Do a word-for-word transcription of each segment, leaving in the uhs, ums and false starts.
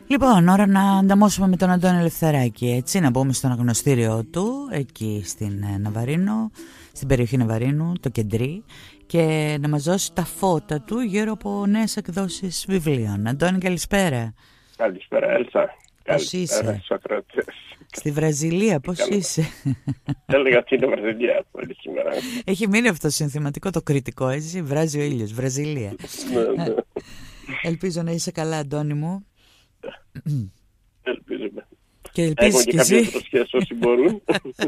Λοιπόν, ώρα να ανταμώσουμε με τον Αντώνη Ελευθεράκη, έτσι, να μπούμε στο αναγνωστήριό του, εκεί στην Ναβαρίνο, στην περιοχή Ναβαρίνου, το Κεντρί, και να μας δώσει τα φώτα του γύρω από νέες εκδόσεις βιβλίων. Αντώνη, καλησπέρα. Καλησπέρα, Έλσα. Πώς είσαι? Σοκρατές. Στη Βραζιλία, πώς είσαι? Έλεγα ότι είναι Βραζιλία πολύ σήμερα. Έχει μείνει αυτό συνθηματικό το κριτικό, έτσι, βράζει ο ήλιος, Βραζιλία. Ναι, ναι. Ελπίζω να είσαι καλά, Αντώνη μου. Ελπίζουμε. Και ελπίζεις και κι εσύ. κάποιες προσχέσεις όσοι μπορούν.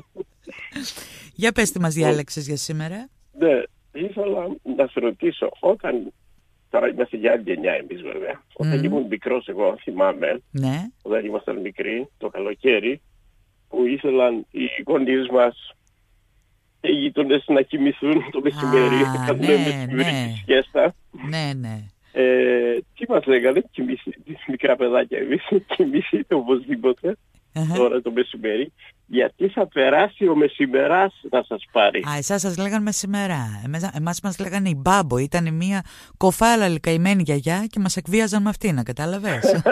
Για πες τι μας διάλεξες για σήμερα. Ναι, ήθελα να σε ρωτήσω, όταν, τώρα είμαστε για άλλη γενιά εμείς βέβαια, όταν Mm. ήμουν μικρός εγώ θυμάμαι, Ναι. όταν ήμασταν μικροί, το καλοκαίρι, που ήθελαν οι γονείς μας και οι γείτονες να κοιμηθούν το μεσημέρι, Α, κάνουν ναι, μεσημέρι ναι. τη σιέστα. Ναι, ναι. Ε, τι μας λέγανε, κοιμηθείτε, μικρά παιδάκια εμείς, κοιμηθείτε οπωσδήποτε Αχα. τώρα το μεσημέρι, γιατί θα περάσει ο μεσημεράς να σας πάρει. Α, εσάς σας λέγανε μεσημερά. Εμάς, εμάς μας λέγανε η Μπάμπο. Ήταν μια κοφάλα καημένη γιαγιά και μας εκβίαζαν με αυτή, να κατάλαβες.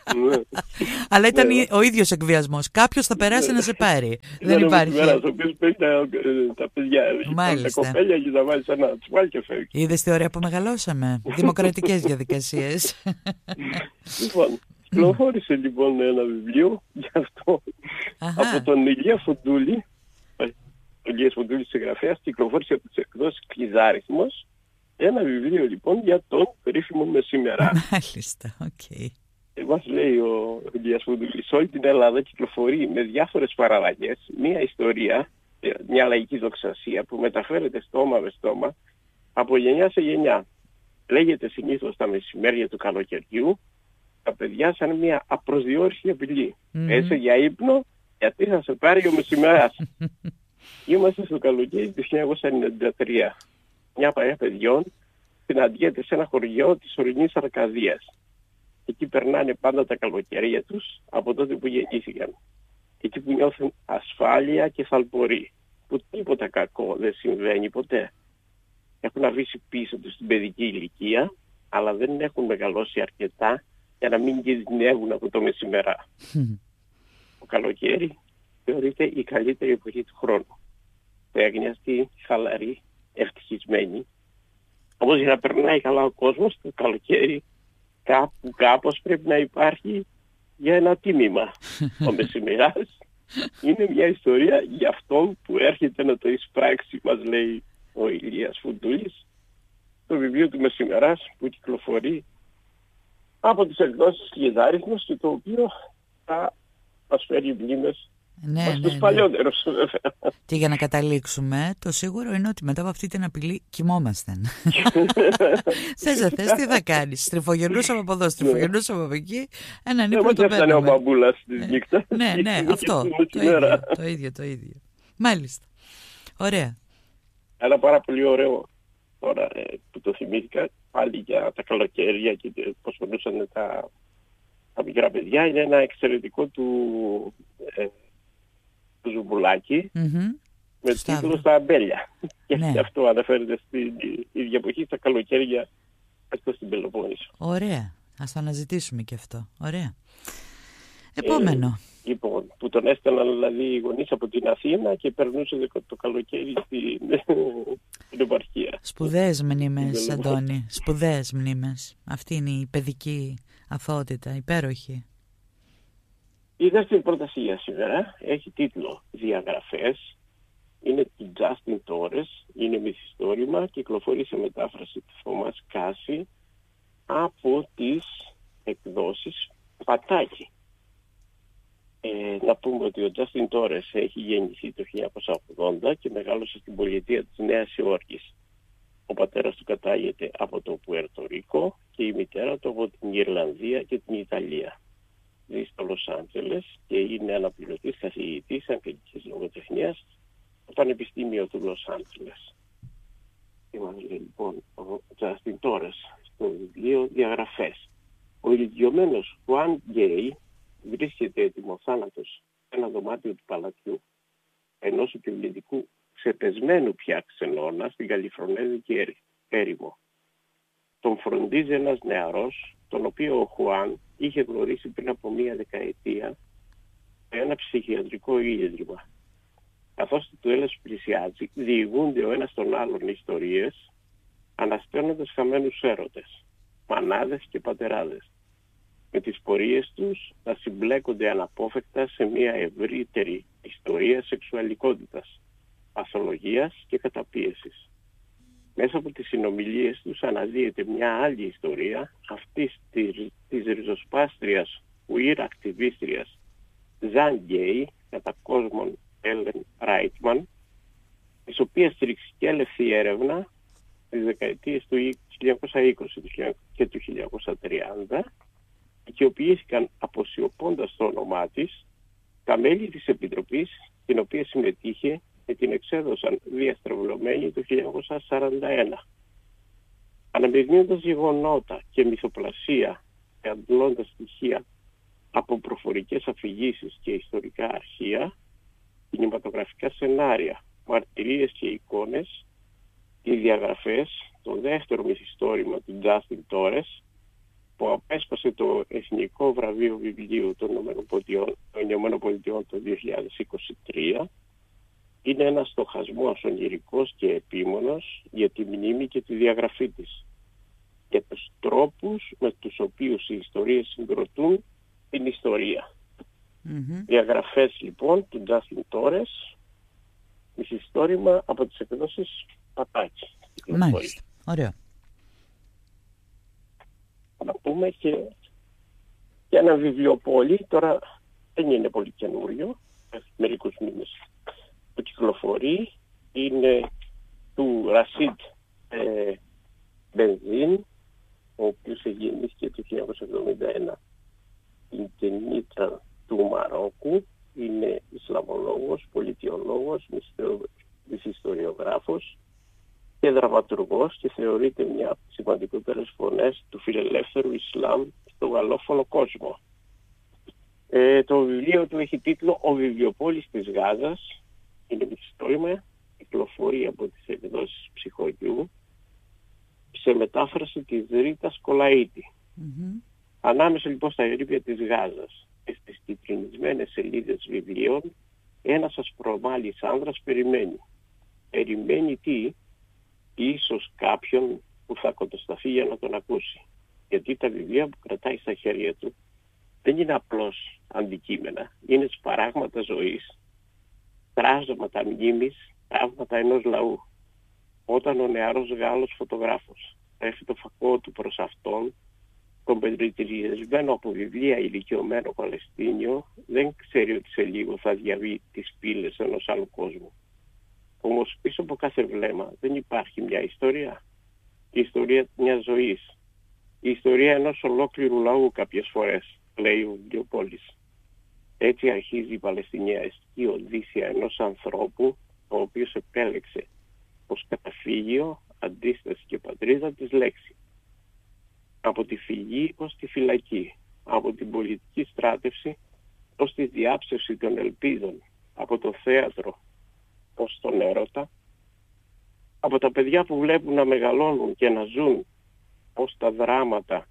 Αλλά ήταν Ναι. ο ίδιος εκβιασμός. Κάποιος θα περάσει να σε πάρει. Δεν Ήταν ο υπάρχει. μεσημεράς, ο οποίος παίρνει τα, τα παιδιά, Μάλιστα. τα κοπέλια και τα βάζει σε ένα τσουβάλι και φεύγει. Είδες τι ωραία που μεγαλώσαμε. Δημοκρατικές διαδικασίες. Λοιπόν, κυκλοφόρησε λοιπόν ένα βιβλίο γι' αυτό Αχα. από τον Ηλία Φουντούλη. Ο Ηλίας Φουντούλης συγγραφέας, κυκλοφόρησε από τις εκδόσεις Κλειδάριθμος ένα βιβλίο λοιπόν για τον περίφημο μεσημερά. Μάλιστα, οκ. Ε, μας λέει ο Ηλίας Φουντούλης, όλη την Ελλάδα κυκλοφορεί με διάφορες παραλλαγές μια ιστορία, μια λαϊκή δοξασία που μεταφέρεται στόμα με στόμα από γενιά σε γενιά. Λέγεται συνήθως τα μεσημέρια του καλοκαιριού τα παιδιά σαν μια απροσδιόριστη απειλή. Mm-hmm. Έσε για ύπνο, γιατί θα σε πάρει ο μεσημεράς. Είμαστε στο καλοκαίρι του χίλια εννιακόσια ενενήντα τρία. Μια παρέα παιδιών συναντιέται σε ένα χωριό της ορεινής Αρκαδίας. Εκεί περνάνε πάντα τα καλοκαιρία τους από τότε που γεννήθηκαν. Εκεί που νιώθουν ασφάλεια και θαλποροί. Που τίποτα κακό δεν συμβαίνει ποτέ. Έχουν αφήσει πίσω τους την παιδική ηλικία, αλλά δεν έχουν μεγαλώσει αρκετά για να μην κινδυνεύουν από το μεσημερά. Το καλοκαίρι θεωρείται η καλύτερη εποχή του χρόνου. Έγνιαστη, χαλαρή, ευτυχισμένη. Όμως για να περνάει καλά ο κόσμος, το καλοκαίρι κάπου κάπως πρέπει να υπάρχει για ένα τίμημα. Ο μεσημεράς είναι μια ιστορία για αυτόν που έρχεται να το εισπράξει, μας λέει ο Ηλίας Φουντούλης, το βιβλίο του Μεσημεράς που κυκλοφορεί από τις εκδόσεις Κλειδάριθμος και το οποίο θα μας φέρει μνήμες Ναι, στους ναι, ναι. παλιότερους βέβαια. Και για να καταλήξουμε, το σίγουρο είναι ότι μετά από αυτή την απειλή κοιμόμασταν. Θες δεν θες, τι θα κάνεις? Στριφογεννούσαμε από εδώ, στριφογεννούσαμε από εκεί. Έναν Δεν ύπνο μας το έφτανε ο παίρναμε. μπαμπούλας τη νύχτα. Ναι, ναι, αυτό. Το ίδιο, το ίδιο, το ίδιο. Μάλιστα. Ωραία. Ένα πάρα πολύ ωραίο τώρα ε, που το θυμήθηκα πάλι για τα καλοκαίρια και ε, πώς περνούσαν τα, τα μικρά παιδιά, είναι ένα εξαιρετικό του, ε, του Ζουμπουλάκη Μμμ. με Σταύρο. τίτλο «Στα αμπέλια». Και Ναι. αυτό αναφέρεται στην ίδια εποχή, στα καλοκαίρια, αυτό στην Πελοπόννησο. Ωραία. Ας το αναζητήσουμε και αυτό. Ωραία. Επόμενο. Ε, λοιπόν, που τον έστελναν δηλαδή οι γονείς από την Αθήνα και περνούσε το, το καλοκαίρι στην, στην επαρχία. Σπουδαίες μνήμες, Στην Αντώνη. Σπουδαίες μνήμες. Αυτή είναι η παιδική αθωότητα, υπέροχη. Η δεύτερη πρόταση για σήμερα έχει τίτλο «Διαγραφές». Είναι του Justin Torres, είναι μυθιστόρημα, κυκλοφορεί σε μετάφραση του Θωμάς Κάση από τις εκδόσεις Πατάκη. Ε, να πούμε ότι ο Justin Torres έχει γεννηθεί το χίλια εννιακόσια ογδόντα και μεγάλωσε στην πολιτεία της Νέας Υόρκης. Ο πατέρας του κατάγεται από το Πουέρτο Ρίκο και η μητέρα του από την Ιρλανδία και την Ιταλία. Ζει στο Λος Άντζελες και είναι αναπληρωτής καθηγητής αγγλικής λογοτεχνίας στο Πανεπιστήμιο του Λος Άντζελες. Είμαστε λοιπόν ο Justin Torres στο βιβλίο «Διαγραφές». Ο ηλικιωμένος Χουάν Γκέι βρίσκεται έτοιμο θάνατος σε ένα δωμάτιο του παλατιού ενός επιβλητικού ξεπεσμένου πια ξενώνα στην Καλιφρονέζικη έρημο. Τον φροντίζει ένας νεαρός τον οποίο ο Χουάν είχε γνωρίσει πριν από μία δεκαετία σε ένα ψυχιατρικό ίδρυμα. Καθώς το τέλος πλησιάζει, διηγούνται ο ένας τον άλλον ιστορίες, ανασταίνοντας χαμένους έρωτες, μανάδες και πατεράδες, με τις πορείες τους να συμπλέκονται αναπόφευκτα σε μια ευρύτερη ιστορία σεξουαλικότητας, παθολογίας και καταπίεσης. Μέσα από τις συνομιλίες τους αναδύεται μια άλλη ιστορία, αυτής της, της ριζοσπάστριας queer ακτιβίστριας Ζαν Γκέι, κατά κόσμον Έλεν Ράιτμαν, της οποίας ρηξικέλευσε η έρευνα στις δεκαετίες του χίλια εννιακόσια είκοσι και του χίλια εννιακόσια τριάντα, οικειοποιήθηκαν αποσιωπώντας το όνομά της τα μέλη της Επιτροπής, την οποία συμμετείχε και την εξέδωσαν διαστρεβλωμένη το χίλια εννιακόσια σαράντα ένα. Αναμειγνύοντας γεγονότα και μυθοπλασία και αντλώντας στοιχεία από προφορικές αφηγήσεις και ιστορικά αρχεία, κινηματογραφικά σενάρια, μαρτυρίες και εικόνες, οι διαγραφές, το δεύτερο μυθιστόρημα του Τζάστιν Τόρες, που απέσπασε το Εθνικό Βραβείο Βιβλίου των Ηνωμένων Πολιτειών το δύο χιλιάδες είκοσι τρία, είναι ένας στοχασμός ονειρικός και επίμονος για τη μνήμη και τη διαγραφή της, και τους τρόπους με τους οποίους οι ιστορίες συγκροτούν την ιστορία. Mm-hmm. Διαγραφές λοιπόν του Τζάστιν Τόρες, μυθιστόρημα από τις εκδόσεις Πατάκη. Μάλιστα, ωραίο. Να πούμε και για ένα βιβλιοπόλι, τώρα δεν είναι πολύ καινούριο, μερικούς μήνες που κυκλοφορεί, είναι του Ρασίτ ε, Μπενζίν, ο οποίος γεννήθηκε το χίλια εννιακόσια εβδομήντα ένα στην Κενήτρα του Μαρόκου, είναι Ισλαμολόγος, πολιτιολόγος, μυθιστοριογράφος και δραματουργός και θεωρείται μια από τις σημαντικότερες φωνές του φιλελεύθερου Ισλάμ στο γαλλόφωνο κόσμο. Ε, το βιβλίο του έχει τίτλο «Ο βιβλιοπόλης της Γάζας», είναι μυθιστόρημα, κυκλοφορεί από τις εκδόσεις Ψυχογιού, σε μετάφραση της Ρίτας Κολαΐτη. Mm-hmm. Ανάμεσα λοιπόν στα ερείπια της Γάζας και στις κυτρινισμένες σελίδες βιβλίων, ένας ασπρομάλης άνδρας περιμένει. Περιμένει τι? Ίσως κάποιον που θα κοντοσταθεί για να τον ακούσει. Γιατί τα βιβλία που κρατάει στα χέρια του δεν είναι απλώς αντικείμενα. Είναι σπαράγματα ζωής, τράσματα μνήμης, τραύματα ενός λαού. Όταν ο νεαρός Γάλλος φωτογράφος τρέφει το φακό του προς αυτόν, τον πεντριτηριασμένο από βιβλία ηλικιωμένο Παλαιστίνιο, δεν ξέρει ότι σε λίγο θα διαβεί τις πύλες ενός άλλου κόσμου. Όμως πίσω από κάθε βλέμμα δεν υπάρχει μια ιστορία. Η ιστορία μιας ζωής. Η ιστορία ενός ολόκληρου λαού κάποιες φορές, λέει ο Βιβλιοπόλης. Έτσι αρχίζει η Παλαιστινιαστική οδύσσια ενός ανθρώπου, ο οποίος επέλεξε ως καταφύγιο, αντίσταση και πατρίδα της λέξη. Από τη φυγή ως τη φυλακή, από την πολιτική στράτευση ως τη διάψευση των ελπίδων, από το θέατρο ως τον έρωτα, από τα παιδιά που βλέπουν να μεγαλώνουν και να ζουν ως τα δράματα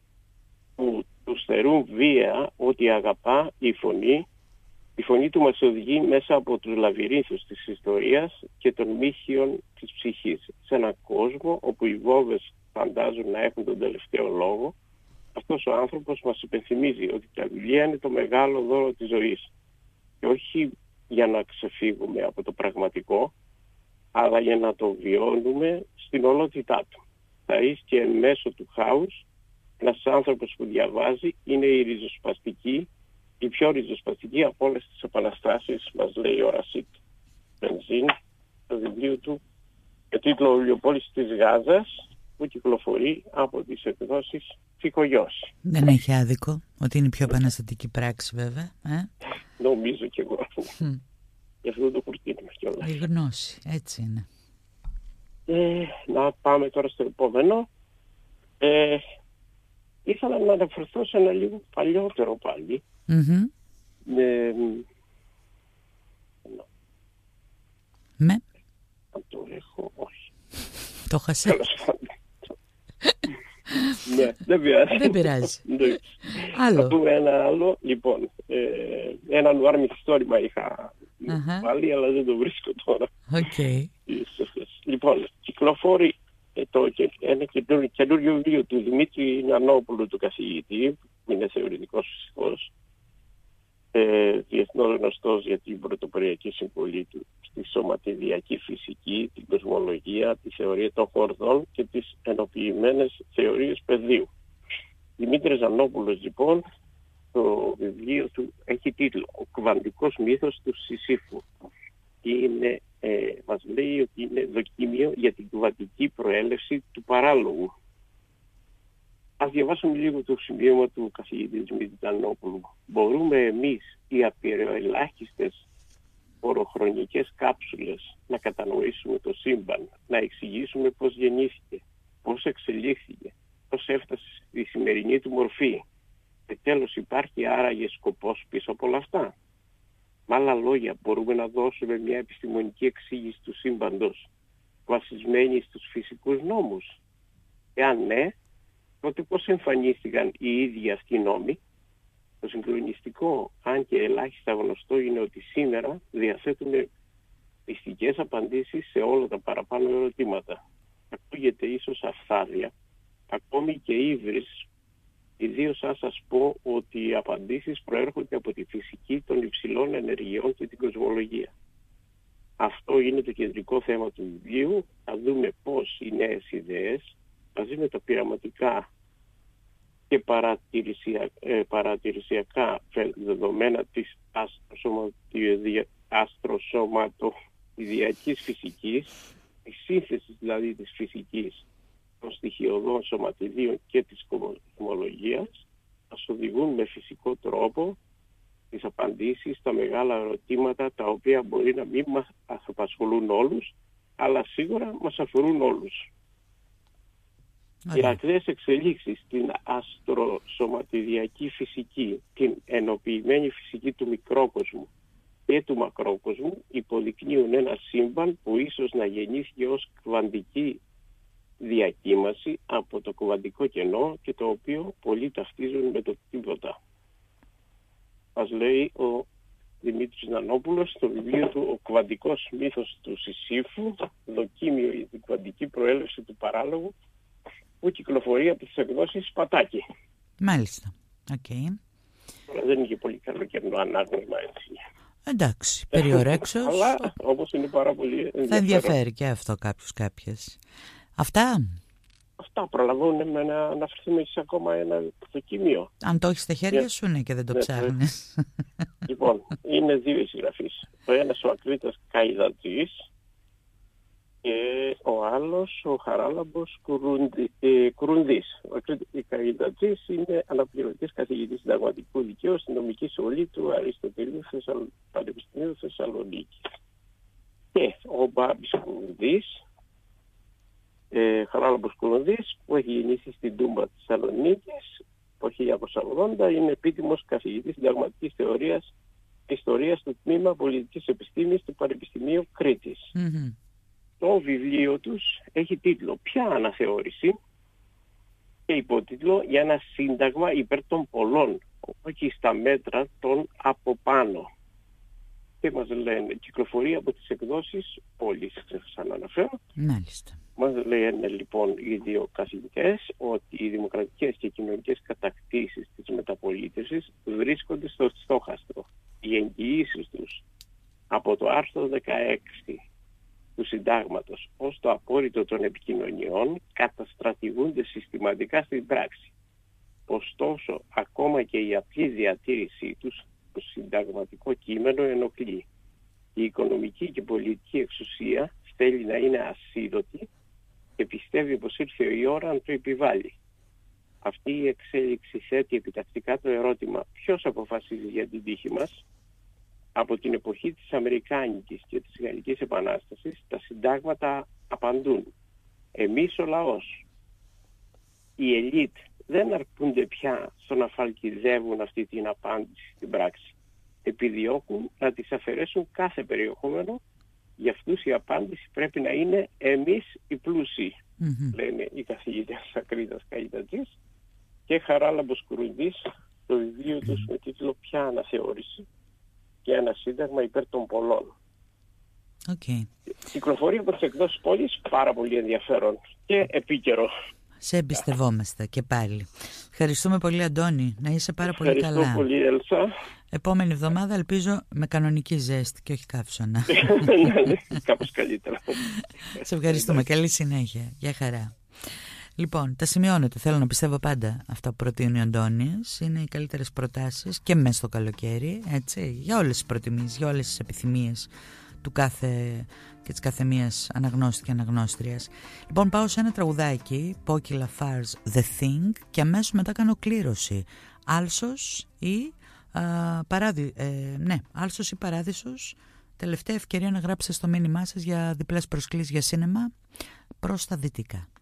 που τους θερούν βία ότι αγαπά η φωνή. Η φωνή του μας οδηγεί μέσα από τους λαβυρίνθους της ιστορίας και των μύχιων της ψυχής. Σε έναν κόσμο όπου οι βόμβες φαντάζουν να έχουν τον τελευταίο λόγο, αυτός ο άνθρωπος μας υπενθυμίζει ότι τα βιβλία είναι το μεγάλο δώρο της ζωής. Και όχι για να ξεφύγουμε από το πραγματικό, αλλά για να το βιώνουμε στην ολότητά του. Θα είσαι και εν μέσω του χάους, ένας άνθρωπος που διαβάζει είναι η ριζοσπαστική, η πιο ριζοσπαστική από όλες τις επαναστάσεις, μας λέει ο Ρασίτ Μπενζίν, το βιβλίο του με τίτλο «Ο Βιβλιοπόλης της Γάζας», που κυκλοφορεί από τις εκδόσεις Ψυχογιός. Δεν έχει άδικο ότι είναι η πιο επαναστατική πράξη, βέβαια. Ε? Νομίζω και εγώ. Mm. Γι' αυτό το κουρτίνουμε κιόλας. Η γνώση, έτσι είναι. Ε, να πάμε τώρα στο επόμενο. Ε, ήθελα να αναφερθώ σε ένα λίγο παλιότερο πάλι. Mm-hmm. Ε, Με. Αν το έχω, όχι. Το χασέ. Ναι, δεν πειράζει. Δεν πειράζει. Άλλο. Θα πούμε ένα άλλο. Λοιπόν, ε, ένα νουάρ μυθιστόρημα είχα uh-huh. βάλει, αλλά δεν το βρίσκω τώρα. Okay. Λοιπόν, κυκλοφορεί το, ένα καινούριο βιβλίο του Δημήτρη Νανόπουλου, του καθηγητή, που είναι θεωρητικός φυσικός, ε, διεθνώς γνωστός για την πρωτοποριακή συμβολή του στη σωματιδιακή φυσική, την κοσμολογία, τη θεωρία των χορδών και τις ενοποιημένες θεωρίες πεδίου. Δημήτρης Νανόπουλος, λοιπόν, το βιβλίο του έχει τίτλο «Ο κβαντικός μύθος του Σισίφου». Είναι, ε, μας λέει ότι είναι δοκίμιο για την κβαντική προέλευση του παράλογου. Ας διαβάσουμε λίγο το σημείωμα του καθηγητή Δημήτρη Νανόπουλου. Μπορούμε εμείς οι απειροελάχιστες οροχρονικές κάψουλες να κατανοήσουμε το σύμπαν, να εξηγήσουμε πώς γεννήθηκε, πώς εξελίχθηκε, πώς έφτασε στη σημερινή του μορφή. Και τέλος, υπάρχει άραγε σκοπός πίσω από όλα αυτά? Με άλλα λόγια, μπορούμε να δώσουμε μια επιστημονική εξήγηση του σύμπαντος βασισμένη στους φυσικούς νόμους? Εάν ναι, τότε πώς εμφανίστηκαν οι ίδιοι αυτοί οι νόμοι? Το συγκλονιστικό, αν και ελάχιστα γνωστό, είναι ότι σήμερα διαθέτουμε μυστικές απαντήσεις σε όλα τα παραπάνω ερωτήματα. Ακούγεται ίσως αυθάδεια, ακόμη και ύβρις, ιδίως αν σας πω ότι οι απαντήσεις προέρχονται από τη φυσική των υψηλών ενεργειών και την κοσμολογία. Αυτό είναι το κεντρικό θέμα του βιβλίου. Θα δούμε πώς οι νέες ιδέες, μαζί με τα πειραματικά και παρατηρησιακά, ε, παρατηρησιακά δεδομένα της αστροσωματιδιακής φυσικής, τη σύνθεση δηλαδή της φυσικής των στοιχειωδών σωματιδίων και της κοσμολογίας, μας οδηγούν με φυσικό τρόπο τις απαντήσεις στα μεγάλα ερωτήματα, τα οποία μπορεί να μην μας απασχολούν όλους, αλλά σίγουρα μας αφορούν όλους. Οι ακραίες εξελίξεις στην αστροσωματιδιακή φυσική, την ενοποιημένη φυσική του μικρόκοσμου και του μακρόκοσμου υποδεικνύουν ένα σύμπαν που ίσως να γεννήθηκε ως κβαντική διακύμαση από το κβαντικό κενό και το οποίο πολλοί ταυτίζουν με το τίποτα. Μας λέει ο Δημήτρης Νανόπουλος στο βιβλίο του «Ο κβαντικός μύθος του Σισίφου, δοκίμιο για την κβαντική προέλευση του παράλογου», που κυκλοφορεί από τις εκδόσεις Πατάκη. Μάλιστα. Okay. Δεν είναι και πολύ καλό καιρό ανάγνωσμα, έτσι. Εντάξει, περιορέξως. Αλλά όπως είναι πάρα πολύ ενδιαφέρον. Θα ενδιαφέρει και αυτό κάποιους κάποιες. Αυτά. Αυτά προλαβαίνουμε να αναφερθούμε σε ακόμα ένα δοκίμιο. Αν το έχεις στα χέρια yeah. σου, ναι, και δεν το yeah. ψάχνεις. Λοιπόν, είναι δύο οι συγγραφείς. Ο ένας ο Ακρίτας Καϊδατζής και ο άλλος ο Χαράλαμπος Κουρουνδι, ε, Κουρουνδής. Ο Ακρίτας Καϊδατζής είναι αναπληρωτής καθηγητής συνταγματικού δικαίου στην νομική σχολή του Αριστοτελείου Θεσσαλ... Πανεπιστημίου Θεσσαλονίκης. Και ο Μπάμπης Κουρουνδής, ε, Χαράλαμπος Κουρουνδής, που έχει γεννήσει στην Τούμπα της Θεσσαλονίκης το χίλια εννιακόσια ογδόντα, είναι επίτιμος καθηγητής συνταγματικής θεωρίας και ιστορίας του τμήμα πολιτικής επιστήμης του Πανεπιστημίου Κρήτης. Mm-hmm. Το βιβλίο τους έχει τίτλο «Ποια αναθεώρηση» και υπότιτλο «Για ένα σύνταγμα υπέρ των πολλών, όχι στα μέτρα των από πάνω». Και μας λένε, κυκλοφορεί από τις εκδόσεις Πόλης, ξέχασα να αναφέρω. Μάλιστα. Μας λένε λοιπόν οι δύο καθηγητές ότι οι δημοκρατικές και κοινωνικές κατακτήσεις της μεταπολίτευσης βρίσκονται στο στόχαστρο. Οι εγγυήσεις τους από το άρθρο δεκαέξι του Συντάγματος ως το απόρριτο των επικοινωνιών καταστρατηγούνται συστηματικά στην πράξη. Ωστόσο, ακόμα και η απλή διατήρησή τους το συνταγματικό κείμενο ενοχλεί. Η οικονομική και πολιτική εξουσία θέλει να είναι ασίδωτη και πιστεύει πως ήρθε η ώρα να το επιβάλλει. Αυτή η εξέλιξη θέτει επιτακτικά το ερώτημα ποιος αποφασίζει για την τύχη μας. Από την εποχή της Αμερικάνικης και της Γαλλικής Επανάστασης τα συντάγματα απαντούν. Εμείς ο λαός. Οι ελίτ δεν αρκούνται πια στο να φαλκιδεύουν αυτή την απάντηση στην πράξη. Επιδιώκουν να τις αφαιρέσουν κάθε περιεχόμενο. Για αυτούς η απάντηση πρέπει να είναι εμείς οι πλούσιοι. mm-hmm. λένε οι καθηγητές Ακρίτας Καϊτατζής, και Χαράλαμπος Κουρουντής, το βιβλίο τους mm-hmm. με τίτλο «Ποια αναθεώρηση» και ένα σύνταγμα υπέρ των πολλών. Okay. Κυκλοφορεί από τις εκδόσεις Πόλης, πάρα πολύ ενδιαφέρον και επίκαιρο. Σε εμπιστευόμαστε και πάλι. Ευχαριστούμε πολύ, Αντώνη. Να είσαι πάρα πολύ καλά. Ευχαριστώ πολύ, Έλσα. Επόμενη εβδομάδα ελπίζω με κανονική ζέστη και όχι καύσωνα. Κάπως καλύτερα. Σε ευχαριστούμε. Καλή συνέχεια. Γεια χαρά. Λοιπόν, τα σημειώνετε. Θέλω να πιστεύω πάντα αυτά που προτείνει ο Αντώνης. Είναι οι καλύτερες προτάσεις και μέσα στο καλοκαίρι, έτσι, για όλες τις προτιμήσεις, για όλες τις επιθυμίες του κάθε και της κάθε μίας αναγνώστη και αναγνώστριας. Λοιπόν, πάω σε ένα τραγουδάκι, Pocky Lafarge The Thing, και αμέσως μετά κάνω κλήρωση. Άλσος ή α, παράδει, ε, ναι, Άλσος ή Παράδεισος. Τελευταία ευκαιρία να γράψετε στο μήνυμά σας για διπλές προσκλήσεις για σίνεμα προς τα δυτικά.